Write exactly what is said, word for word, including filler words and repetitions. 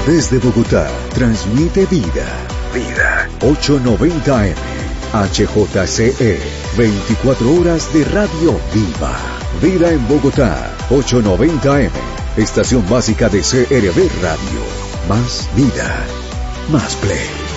Desde Bogotá, transmite Vida. Vida. ochocientos noventa eme. H J C E. veinticuatro horas de radio viva. Vida en Bogotá. ochocientos noventa eme. Estación básica de C R V Radio. Más vida. Más play.